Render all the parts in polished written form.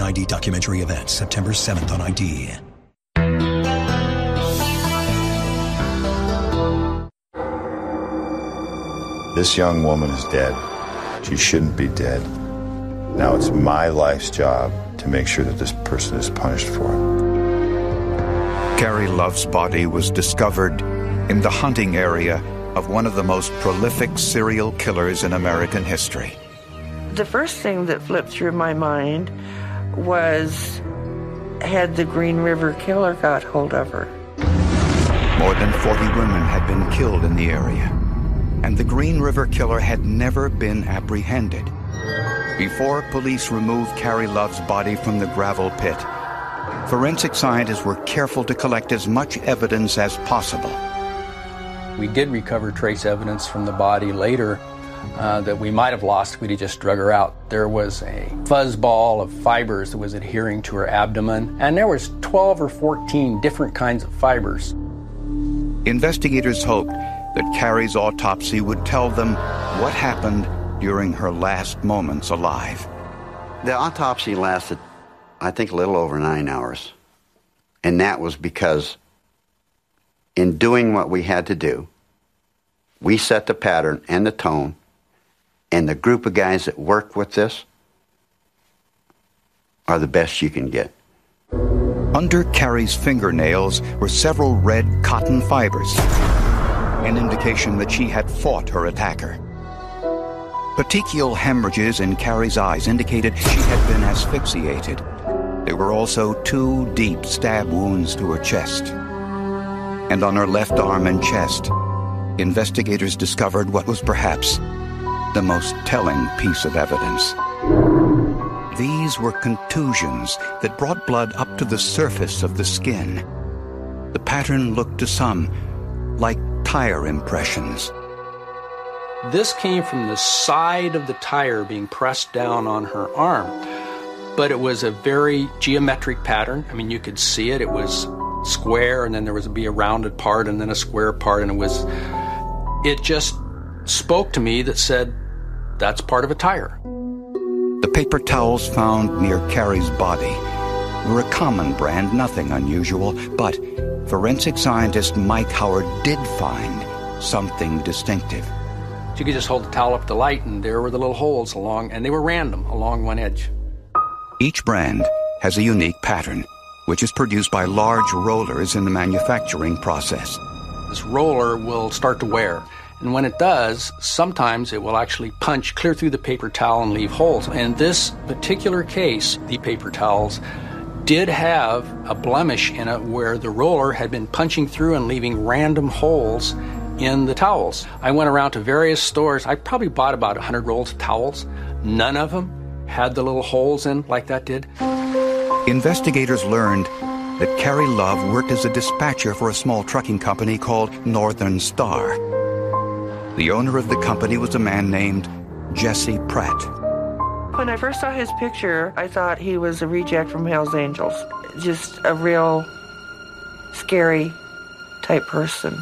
ID documentary event, September 7th on ID. This young woman is dead. She shouldn't be dead. Now it's my life's job to make sure that this person is punished for it. Carrie Love's body was discovered in the hunting area of one of the most prolific serial killers in American history. The first thing that flipped through my mind was, had the Green River Killer got hold of her? More than 40 women had been killed in the area, and the Green River Killer had never been apprehended. Before police removed Carrie Love's body from the gravel pit, forensic scientists were careful to collect as much evidence as possible. We did recover trace evidence from the body later that we might have lost if we'd just drug her out. There was a fuzz ball of fibers that was adhering to her abdomen, and there was 12 or 14 different kinds of fibers. Investigators hoped that Carrie's autopsy would tell them what happened during her last moments alive. The autopsy lasted, I think, a little over 9 hours. And that was because in doing what we had to do, we set the pattern and the tone, and the group of guys that work with this are the best you can get. Under Carrie's fingernails were several red cotton fibers, an indication that she had fought her attacker. Petechial hemorrhages in Carrie's eyes indicated she had been asphyxiated. There were also 2 deep stab wounds to her chest. And on her left arm and chest, investigators discovered what was perhaps the most telling piece of evidence. These were contusions that brought blood up to the surface of the skin. The pattern looked to some like tire impressions. This came from the side of the tire being pressed down on her arm, but it was a very geometric pattern. I mean, you could see it. It was square, and then there would be a rounded part, and then a square part, and it just spoke to me that said, that's part of a tire. The paper towels found near Carrie's body were a common brand, nothing unusual, but forensic scientist Mike Howard did find something distinctive. You could just hold the towel up to the light, and there were the little holes along, and they were random along one edge. Each brand has a unique pattern, which is produced by large rollers in the manufacturing process. This roller will start to wear, and when it does, sometimes it will actually punch clear through the paper towel and leave holes. In this particular case, the paper towels did have a blemish in it where the roller had been punching through and leaving random holes in the towels. I went around to various stores. I probably bought about 100 rolls of towels. None of them had the little holes in like that did. Investigators learned that Carrie Love worked as a dispatcher for a small trucking company called Northern Star. The owner of the company was a man named Jesse Pratt. When I first saw his picture, I thought he was a reject from Hell's Angels. Just a real scary type person.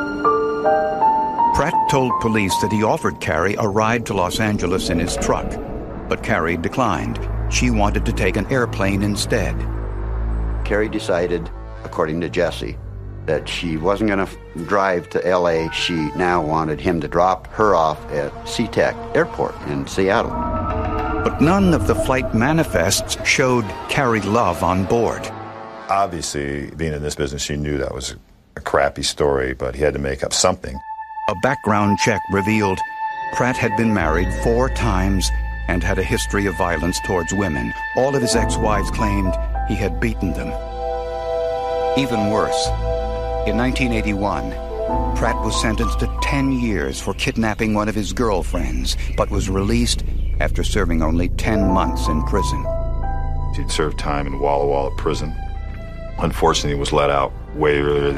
Pratt told police that he offered Carrie a ride to Los Angeles in his truck, but Carrie declined. She wanted to take an airplane instead. Carrie decided, according to Jesse, that she wasn't going to drive to L.A. She now wanted him to drop her off at SeaTac Airport in Seattle. But none of the flight manifests showed Carrie Love on board. Obviously, being in this business, she knew that was a crappy story, but he had to make up something. A background check revealed Pratt had been married 4 times and had a history of violence towards women. All of his ex-wives claimed he had beaten them. Even worse, in 1981, Pratt was sentenced to 10 years for kidnapping one of his girlfriends, but was released after serving only 10 months in prison. He'd served time in Walla Walla prison. Unfortunately, he was let out way earlier